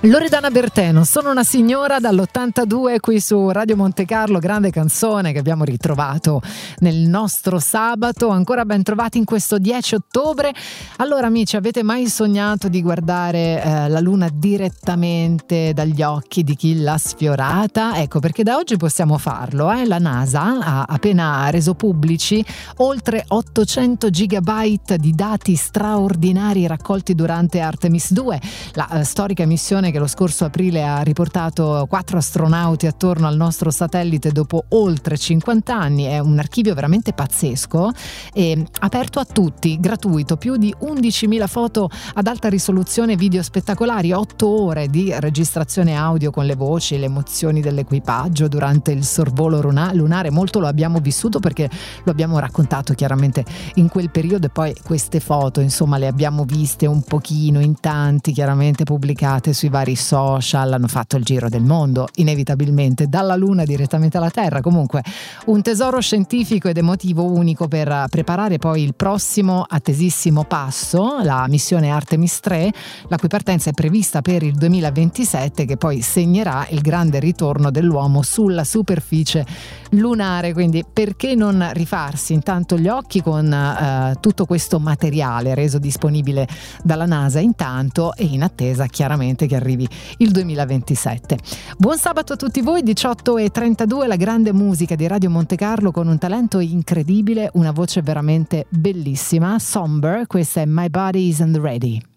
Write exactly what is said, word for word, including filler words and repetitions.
Loredana Berteno, sono una signora dall'ottantadue qui su Radio Monte Carlo, grande canzone che abbiamo ritrovato nel nostro sabato. Ancora ben trovati in questo dieci ottobre. Allora amici, avete mai sognato di guardare eh, la luna direttamente dagli occhi di chi l'ha sfiorata? Ecco perché da oggi possiamo farlo. Eh? La NASA ha appena reso pubblici oltre ottocento gigabyte di dati straordinari raccolti durante Artemis due, la eh, storica missione che lo scorso aprile ha riportato quattro astronauti attorno al nostro satellite dopo oltre cinquanta anni. È un archivio veramente pazzesco e aperto a tutti, gratuito, più di undicimila foto ad alta risoluzione, video spettacolari, otto ore di registrazione audio con le voci e le emozioni dell'equipaggio durante il sorvolo lunare. Molto lo abbiamo vissuto perché lo abbiamo raccontato chiaramente in quel periodo, e poi queste foto insomma le abbiamo viste un pochino in tanti, chiaramente pubblicate sui vari social, hanno fatto il giro del mondo inevitabilmente, dalla Luna direttamente alla Terra. Comunque un tesoro scientifico ed emotivo unico per preparare poi il prossimo attesissimo passo, la missione Artemis tre, la cui partenza è prevista per il duemilaventisette, che poi segnerà il grande ritorno dell'uomo sulla superficie lunare. Quindi perché non rifarsi intanto gli occhi con eh, tutto questo materiale reso disponibile dalla NASA intanto, e in attesa chiaramente che arrivi il duemilaventisette. Buon sabato a tutti voi. Diciotto e trentadue, la grande musica di Radio Monte Carlo con un talento incredibile, una voce veramente bellissima. Somber, questa è My Body Isn't Ready.